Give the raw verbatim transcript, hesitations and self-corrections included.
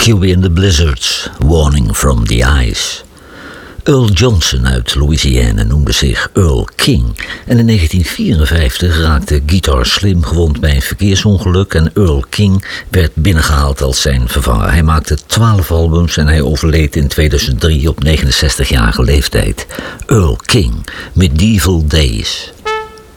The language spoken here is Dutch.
Huey and the Blizzards, Warning from the Ice. Earl Johnson uit Louisiana noemde zich Earl King en in negentien vierenvijftig raakte Guitar Slim gewond bij een verkeersongeluk en Earl King werd binnengehaald als zijn vervanger. Hij maakte twaalf albums en hij overleed in tweeduizend drie op negenenzestigjarige leeftijd. Earl King, Medieval Days.